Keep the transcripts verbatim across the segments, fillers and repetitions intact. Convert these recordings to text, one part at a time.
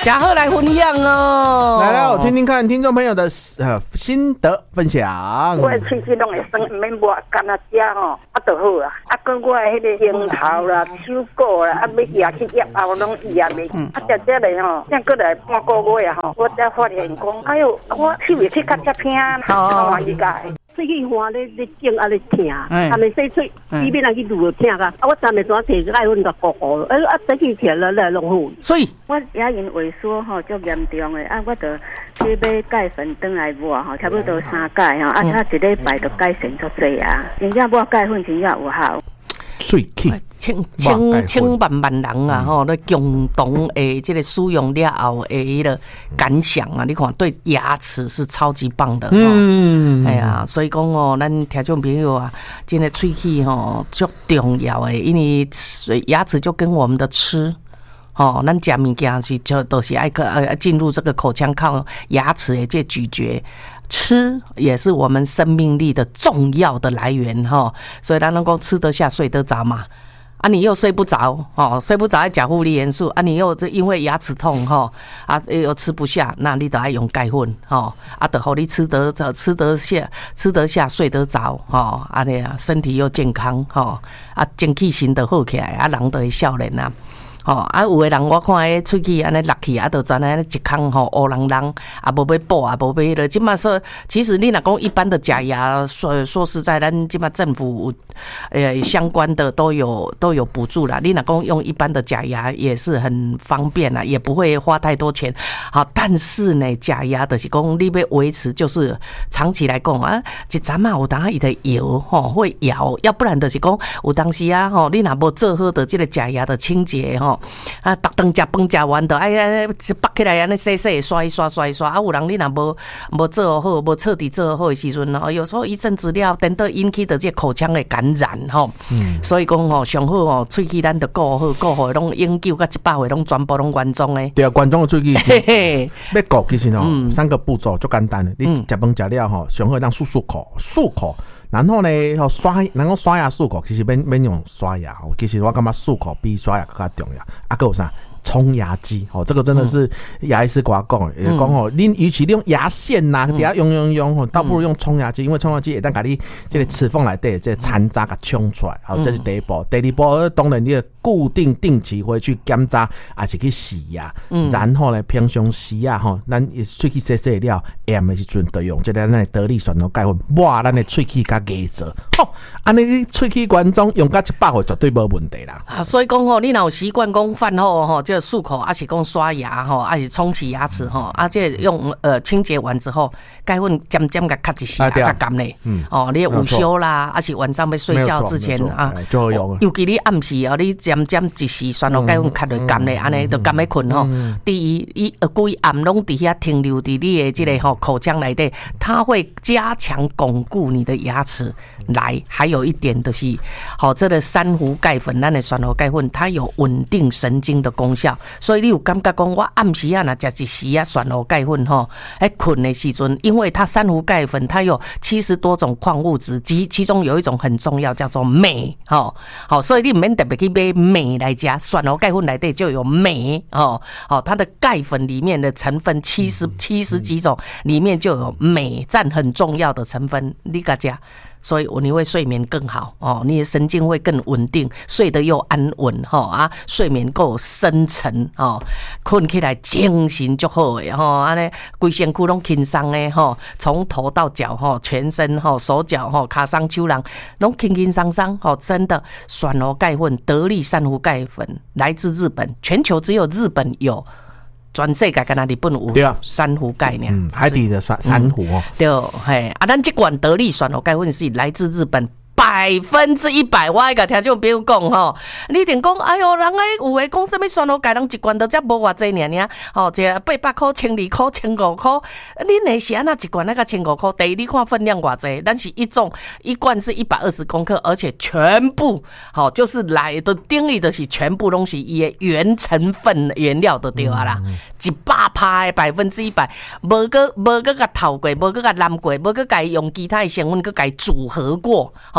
嘉禾来分享哦。 来了，听听看听众朋友的呃心得分享。 我的喙齿拢会酸，免抹，干那食吼，啊就好啊。啊，跟我的迄个樱桃啦、手果啦，啊要牙去咬后拢牙袂。啊，食食咧吼，像过来半个月啊吼，我才发现讲，哎呦，我手会去较遮偏，好欢喜个。喙齿花咧咧肿啊咧疼，啊咪洗喙，伊边人去撸疼个，啊我昨暝怎摕个爱粉甲糊糊，啊啊洗起起来来弄好。 所以我牙龈萎缩吼，足严重诶，啊我着去买钙粉转来抹吼，差不多三钙吼，啊啊一礼拜就改善足济啊，真正抹钙粉真正有效。 喙齿千千千万万人啊，吼，咧共同诶，这个使用了后诶，迄个感想啊，你看对牙齿是超级棒的，嗯，哎呀，所以讲哦，咱听众朋友啊，真的喙齿吼足重要诶，因为牙齿就跟我们的吃。哦，咱食物件是就都是爱呃进入这个口腔靠牙齿的这咀嚼，吃也是我们生命力的重要的来源哈、哦。所以咱能够吃得下、睡得着嘛。啊，你又睡不着哦，睡不着爱吃负离元素啊，你又因为牙齿痛哈、哦、啊又吃不下，那你得爱用钙粉哦，啊，得好你吃得着、吃得下、吃得下、睡得着哦，啊你啊身体又健康哦，啊精气神得好起来，啊人得会少年啊。吼、哦、啊，有诶人我看迄喙齿安尼落去，啊，就全安尼一空吼乌人人，啊，无要补啊，无要迄个。即马说，其实你若讲一般的假牙，说说实在，咱即马政府呃相关的都有都有补助啦。你若讲用一般的假牙也是很方便啦，也不会花太多钱。好，但是呢，假牙就是讲你要维持，就是长期来讲啊，一阵啊有当啊伊会摇吼，会摇，要不然就是讲有当时啊吼，你若无做好的这个假牙的清洁吼。啊，逐顿食饭食完，就哎哎，拔起来安尼洗洗刷一刷刷一刷。啊，有人你若无无做好，无彻底做好的时阵吼，有时候一阵子了，等到引起的这口腔的感染吼。嗯。所以讲吼，上好吼，喙齿咱着顾好，顾好拢永久甲一百岁拢全部拢完整诶。 对啊，完整的喙齿。要顾其实吼，三个步骤足简单的。你食饭食了吼，上好让漱漱口，漱口。然后呢，刷，然后刷牙漱口，其实免免用刷牙，其实我感觉漱口比刷牙更加重要。啊，还有啥？冲牙机哦，这个真的是牙医师跟我讲，也讲哦，你与其用牙线呐，底下用用用哦，倒不如用冲牙机，因为冲牙机会当把你这个齿缝内底这残渣给冲出来，好，这是第一步。第二步，当然你要固定定期回去检查，还是去洗牙，然后呢，平常时啊吼，咱喙齿洗洗了，下暝时阵就用这个咱的得力酸乳钙粉，抹咱的喙齿甲牙槽，吼，安尼你喙齿完整用到一百岁绝对无问题啦。 啊，所以讲吼，你若有习惯讲饭后吼就漱口，还是讲刷牙吼，还是冲洗牙齿吼，啊，这用呃清洁完之后，钙粉渐渐甲擦一下，甲干嘞，哦，你午休啦，还是晚上要睡觉之前啊， 就好用。 尤其你暗时哦，你渐渐一时酸落钙粉擦落干嘞，安尼就甘要困吼。第一，伊规暗拢伫遐停留伫你的这个吼口腔内底，它会加强巩固你的牙齿。来，还有一点的是，好，这个珊瑚钙粉，咱的酸瑚钙粉，它有稳定神经的功效。所以你有感觉讲，我暗时啊，若食一时啊酸瑚钙粉吼，哎困的时阵，因为它珊瑚钙粉它有七十多种矿物质，其其中有一种很重要，叫做镁，吼，好，所以你唔免特别去买镁来食，酸瑚钙粉内底就有镁，哦，好，它的钙粉里面的成分七十七十几种，里面就有镁，占很重要的成分，你甲食。所以你会睡眠更好哦，你的神经会更稳定，睡得又安稳哈啊，睡眠够深沉哦，困起来精神就好诶哈，安尼规身躯拢轻松诶哈，从头到脚哈，全身哈，手脚哈，卡上手人拢轻轻松松哦，真的酸瑚钙粉，得力珊瑚钙粉来自日本，全球只有日本有。全世界敢若日本有珊瑚钙呢， 嗯，海底的珊珊瑚哦， 对，嘿，啊，咱这款得力酸瑚钙粉是来自日本。百分之一百，我爱甲听众朋友讲吼，你一定讲，哎哟，人诶有诶讲什么酸乳钙，人一罐都才无偌济尔尔，吼，一八百块、千二块、千五块，恁诶是安那一罐那个千五块？第一，你看分量偌济，咱是一种一罐是一百二十公克，而且全部好就是来的定义的是全部东西伊诶原成分原料都对啊啦，一百趴诶百分之一百，无个无个甲透过，无个甲染过，无个甲用其他诶成分个甲组合过，吼。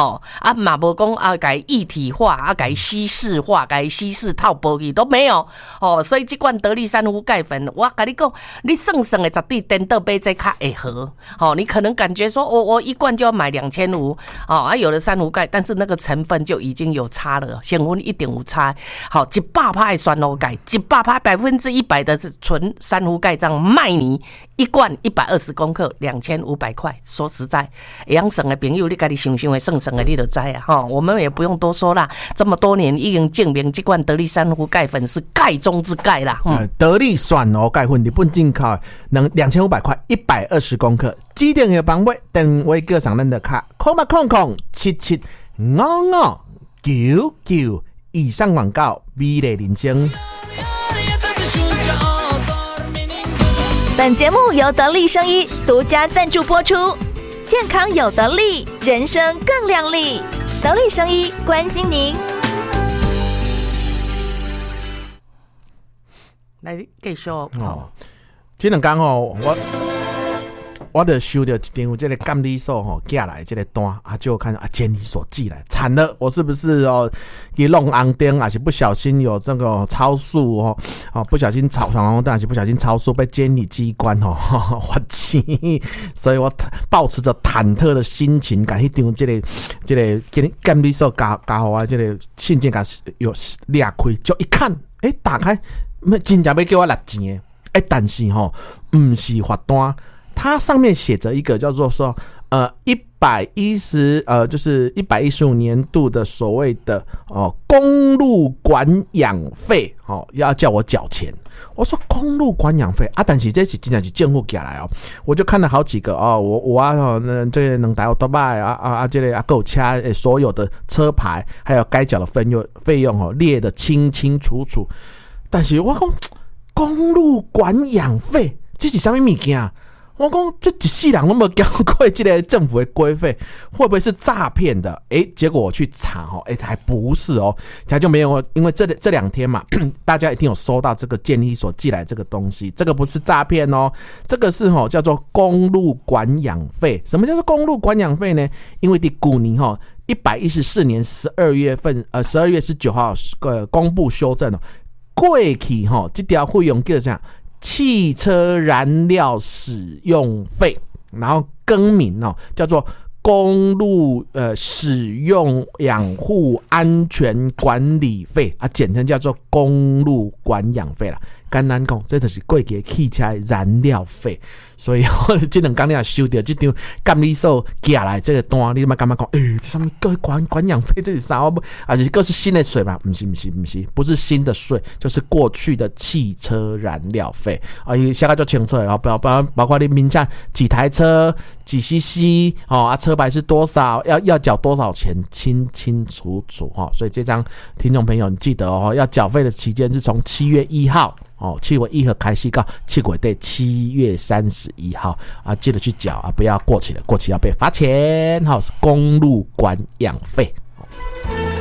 吼啊嘛无讲啊改一体化啊改稀释化改稀释套玻璃都没有哦，所以这罐得力珊瑚钙粉，我跟你讲，你算算的绝对颠倒买这较会合哦，你可能感觉说我、哦、我一罐就要买两千五哦，啊有了珊瑚钙，但是那个成分就已经有差了，成分一点五差，好一百趴的酸螺钙，一百趴百分之一百的纯珊瑚钙这样卖你一罐一百二十公克两千五百块，说实在，会晓算的朋友，你家己想想的算算的，你就知啊哈。我们也不用多说啦，这么多年已经证明这罐得力珊瑚钙粉是钙中之钙啦。嗯， 得力酸哦钙粉日本进口，能两千五百块，一百二十公克，指定的方位，电话叫上咱的卡，空八空空七七五五九九。以上广告，美丽人生。 本节目由得力生医独家赞助播出，健康有得力，人生更亮丽。得力生医关心您。 来继续哦， 这两天哦，我我就收到一张这个监理所吼寄来这个单啊，就看啊监理所寄来，惨了，我是不是哦给弄红灯，还是不小心有这个超速哦？哦，不小心闯闯红灯，还是不小心超速被监理机关哦罚钱，所以我抱持着忐忑的心情，赶去张这个这个监理所加加好啊，这个信件给有裂开，就一看，哎、欸，打开，真正要叫我纳钱的，哎、欸，但是吼、哦，不是罚单。它上面写着一个叫做说，呃，一百一十，呃，就是一百一十五年度的所谓的哦公路管养费，哦，要叫我缴钱。我说公路管养费啊，但是这是真的是政府寄来哦，我就看了好几个哦，我我啊，哦，那这个能台多拜啊啊啊，这个啊购车所有的车牌还有该缴的费用费用哦列得清清楚楚，但是我讲公路管养费这是什么物件？我讲这一世人都没有交过这个政府的规费，会不会是诈骗的？哎、欸，结果我去查哦，哎、欸，还不是哦，他就没有，因为这这两天嘛，大家一定有收到这个监理所寄来这个东西，这个不是诈骗哦，这个是哦叫做公路管养费。什么叫做公路管养费呢？因为第古年哈一百一十四年十二月份，呃十二月十九号呃公布修正哦，过去哈这条费用叫啥？汽车燃料使用费，然后更名哦，叫做公路呃使用养护安全管理费啊，简称叫做公路管养费啦。简单讲，这就是过去汽车燃料费。所以我这两天你也收到这张监理所寄来这个单，你嘛感觉讲，哎、欸，这上面各管管养费这是啥？而且各是新的税嘛？不是，不是，不是，不是新的税，就是过去的汽车燃料费啊。伊写个就清楚，然后包包包括你名下几台车、几 C C 哦啊，车牌是多少，要要缴多少钱，清清楚楚哈、哦。所以这张听众朋友，你记得哦，要缴费的期间是从七月一号。哦，七月一号开始到七月底七月三十一号啊，记得去缴啊，不要过期了，过期要被罚钱。好，是公路管养费。